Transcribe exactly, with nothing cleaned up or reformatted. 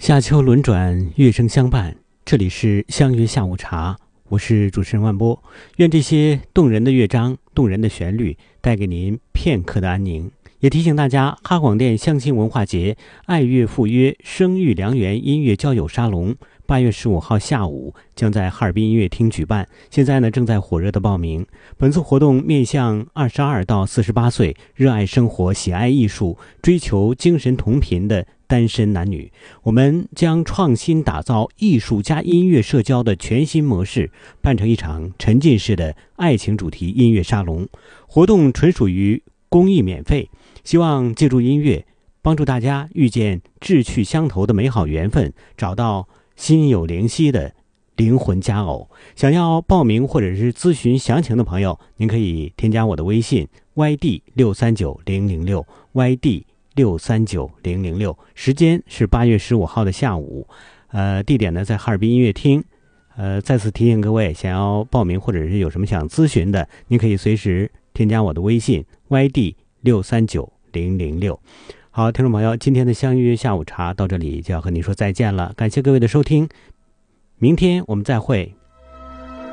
夏秋轮转，乐声相伴，这里是相约下午茶，我是主持人万波。愿这些动人的乐章、动人的旋律带给您片刻的安宁。也提醒大家，哈广电乡亲文化节爱乐赴约声育良缘音乐交友沙龙八月十五号下午将在哈尔滨音乐厅举办，现在呢正在火热的报名。本次活动面向二十二到四十八岁热爱生活、喜爱艺术、追求精神同频的单身男女，我们将创新打造艺术加音乐社交的全新模式，办成一场沉浸式的爱情主题音乐沙龙。活动纯属于公益免费，希望借助音乐帮助大家遇见志趣相投的美好缘分，找到心有灵犀的灵魂佳偶。想要报名或者是咨询详情的朋友，您可以添加我的微信 Y D 六三九零零六 Y D 六三九零零六，时间是八月十五号的下午，呃，地点呢在哈尔滨音乐厅。呃，再次提醒各位，想要报名或者是有什么想咨询的，您可以随时添加我的微信 Y D 六三九零零六。好，听众朋友，今天的相约下午茶到这里就要和您说再见了，感谢各位的收听，明天我们再会。